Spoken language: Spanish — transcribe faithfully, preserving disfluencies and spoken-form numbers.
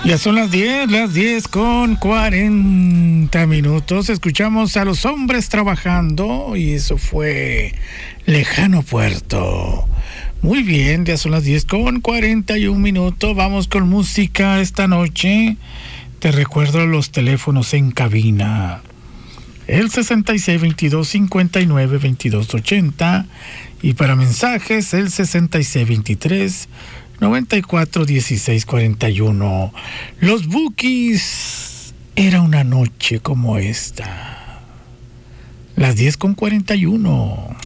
Ya son las diez, las diez con cuarenta minutos. Escuchamos a Los Hombres Trabajando y eso fue Lejano Puerto. Muy bien, ya son las diez con cuarenta y un minutos. Vamos con música esta noche. Te recuerdo los teléfonos en cabina. El sesenta y seis veintidós cincuenta y nueve veintidós ochenta y para mensajes el sesenta y seis veintitrés noventa y cuatro dieciséis cuarenta y uno. Los Bukis, Era una noche como esta. Las diez con cuarenta y uno.